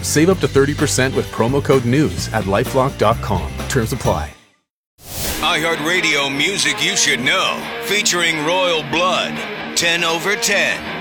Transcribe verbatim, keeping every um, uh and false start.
Save up to thirty percent with promo code NEWS at lifelock dot com. Terms apply. iHeartRadio music you should know, featuring Royal Blood, ten over ten.